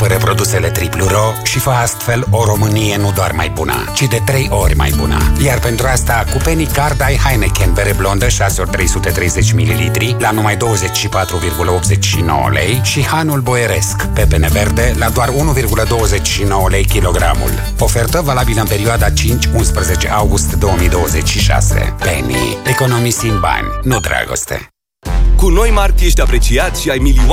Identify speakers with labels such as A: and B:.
A: Cumpără produsele Triplu Ro și fă astfel o Românie nu doar mai bună, ci de 3 ori mai bună. Iar pentru asta, cu Penny Card ai Heineken bere blondă 6 ori 330 ml la numai 24,89 lei și Hanul Boieresc pepene verde la doar 1,29 lei kilogramul. Ofertă valabilă în perioada 5-11 august 2026. Penny. Economisim bani, nu dragoste.
B: Cu noi marți ești apreciat și ai milioane